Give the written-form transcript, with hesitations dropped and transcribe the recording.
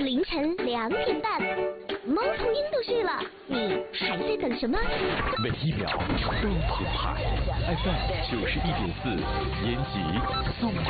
凌晨2点半，猫头鹰都睡了，你还在等什么？ 每一秒都澎湃 ，FM 91.4，延吉纵